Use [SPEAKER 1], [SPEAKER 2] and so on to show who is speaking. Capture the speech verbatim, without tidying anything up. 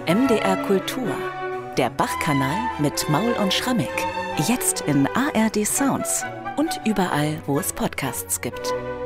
[SPEAKER 1] M D R Kultur, der Bach-Kanal mit Maul und Schrammeck. Jetzt in A R D Sounds und überall, wo es Podcasts gibt.